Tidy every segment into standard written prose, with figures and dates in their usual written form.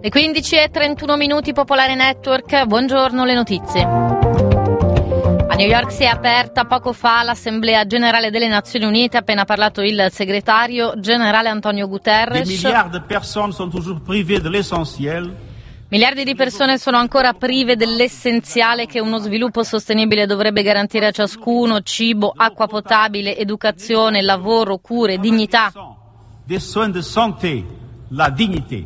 Le 15:31, Popolare Network, buongiorno, le notizie. A New York si è aperta poco fa l'Assemblea Generale delle Nazioni Unite, ha appena parlato il segretario generale Antonio Guterres. Des milliards de personnes sont toujours privées de l'essentiel. Miliardi di persone sono ancora prive dell'essenziale che uno sviluppo sostenibile dovrebbe garantire a ciascuno: cibo, acqua potabile, educazione, lavoro, cure, dignità. Des soins de santé, la dignité.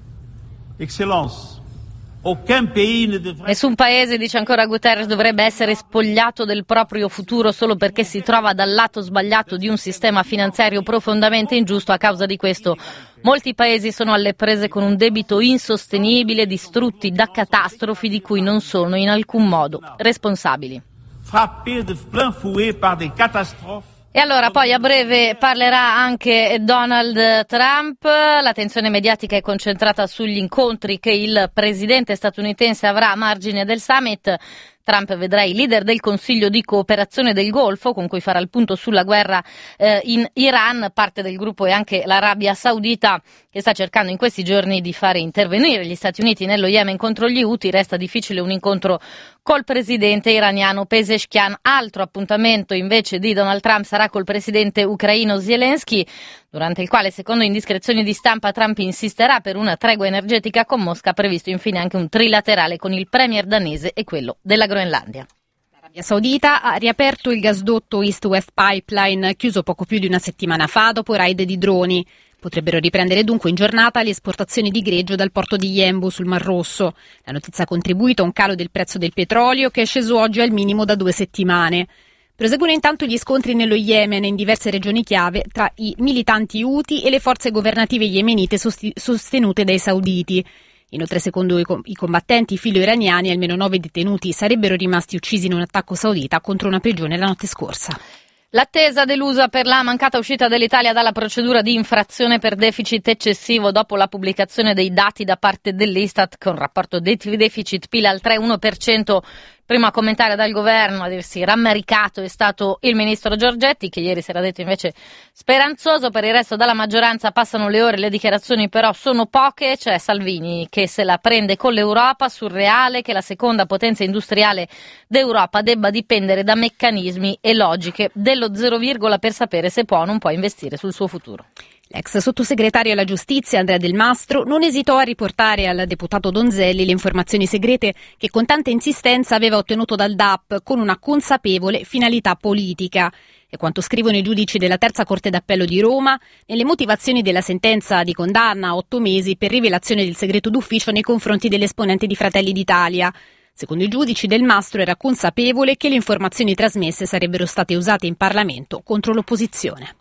Excellence. Aucun pays ne devrait... Nessun paese, dice ancora Guterres, dovrebbe essere spogliato del proprio futuro solo perché si trova dal lato sbagliato di un sistema finanziario profondamente ingiusto. A causa di questo molti paesi sono alle prese con un debito insostenibile, distrutti da catastrofi di cui non sono in alcun modo responsabili. Frappés de plein fouet par des catastrophes. E allora poi a breve parlerà anche Donald Trump. L'attenzione mediatica è concentrata sugli incontri che il presidente statunitense avrà a margine del summit. Trump vedrà i leader del Consiglio di cooperazione del Golfo, con cui farà il punto sulla guerra in Iran. Parte del gruppo è anche l'Arabia Saudita, che sta cercando in questi giorni di fare intervenire gli Stati Uniti nello Yemen contro gli Houthi. Resta difficile un incontro col presidente iraniano Pezeshkian. Altro appuntamento invece di Donald Trump sarà col presidente ucraino Zelensky, durante il quale, secondo indiscrezioni di stampa, Trump insisterà per una tregua energetica con Mosca. Previsto infine anche un trilaterale con il premier danese e quello della Groenlandia. L'Arabia Saudita ha riaperto il gasdotto East-West Pipeline, chiuso poco più di una settimana fa dopo raid di droni. Potrebbero riprendere dunque in giornata le esportazioni di greggio dal porto di Yanbu sul Mar Rosso. La notizia ha contribuito a un calo del prezzo del petrolio, che è sceso oggi al minimo da 2 settimane. Proseguono intanto gli scontri nello Yemen e in diverse regioni chiave tra i militanti Houthi e le forze governative yemenite sostenute dai sauditi. Inoltre, secondo i combattenti filo-iraniani, almeno 9 detenuti sarebbero rimasti uccisi in un attacco saudita contro una prigione la notte scorsa. L'attesa delusa per la mancata uscita dell'Italia dalla procedura di infrazione per deficit eccessivo dopo la pubblicazione dei dati da parte dell'Istat con rapporto deficit-PIL al 3,1%. Primo a commentare dal governo, a dirsi rammaricato, è stato il ministro Giorgetti, che ieri si era detto invece speranzoso. Per il resto dalla maggioranza passano le ore, le dichiarazioni però sono poche. C'è Salvini che se la prende con l'Europa, surreale che la seconda potenza industriale d'Europa debba dipendere da meccanismi e logiche dello 0, per sapere se può o non può investire sul suo futuro. L'ex sottosegretario alla giustizia Andrea Del Mastro non esitò a riportare al deputato Donzelli le informazioni segrete che con tanta insistenza aveva ottenuto dal DAP con una consapevole finalità politica. E quanto scrivono i giudici della Terza Corte d'Appello di Roma nelle motivazioni della sentenza di condanna a 8 mesi per rivelazione del segreto d'ufficio nei confronti dell'esponente di Fratelli d'Italia. Secondo i giudici, Del Mastro era consapevole che le informazioni trasmesse sarebbero state usate in Parlamento contro l'opposizione.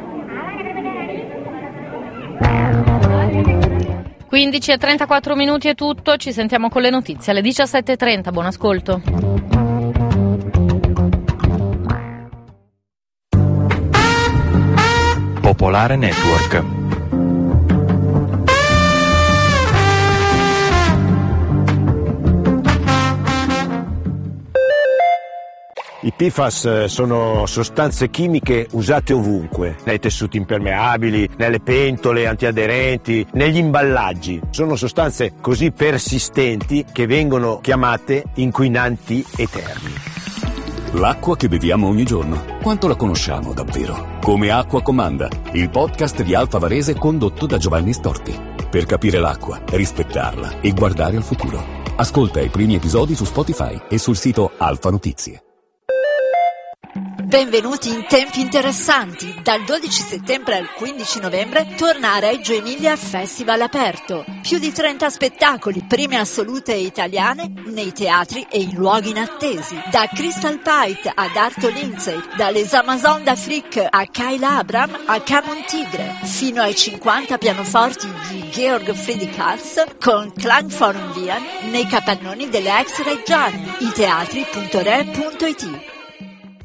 15:34 è tutto, ci sentiamo con le notizie alle 17:30, buon ascolto. Popolare Network. I PFAS sono sostanze chimiche usate ovunque, nei tessuti impermeabili, nelle pentole antiaderenti, negli imballaggi. Sono sostanze così persistenti che vengono chiamate inquinanti eterni. L'acqua che beviamo ogni giorno, quanto la conosciamo davvero? Come Acqua Comanda, il podcast di Alfa Varese condotto da Giovanni Storti. Per capire l'acqua, rispettarla e guardare al futuro. Ascolta i primi episodi su Spotify e sul sito Alfa Notizie. Benvenuti in tempi interessanti. Dal 12 settembre al 15 novembre torna a Reggio Emilia Festival aperto. Più di 30 spettacoli, prime assolute italiane, nei teatri e in luoghi inattesi. Da Crystal Pite ad Arto Lindsay, dalle Amazon d'Afrique a Kayla Abram a Camon Tigre, fino ai 50 pianoforti di Georg Friedrich Haas con Klangforum Wien nei capannoni delle ex Reggiane. iteatri.re.it